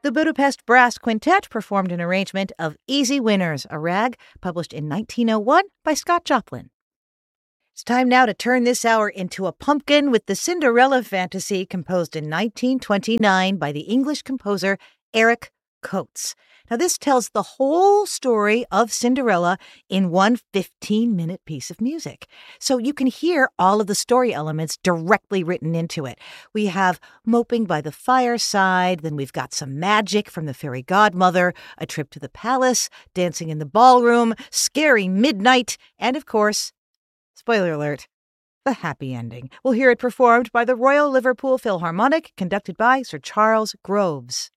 The Budapest Brass Quintet performed an arrangement of Easy Winners, a rag published in 1901 by Scott Joplin. It's time now to turn this hour into a pumpkin with the Cinderella fantasy composed in 1929 by the English composer Eric Coates. Now, this tells the whole story of Cinderella in one 15-minute piece of music. So you can hear all of the story elements directly written into it. We have moping by the fireside, then we've got some magic from the fairy godmother, a trip to the palace, dancing in the ballroom, scary midnight, and of course, spoiler alert, the happy ending. We'll hear it performed by the Royal Liverpool Philharmonic, conducted by Sir Charles Groves.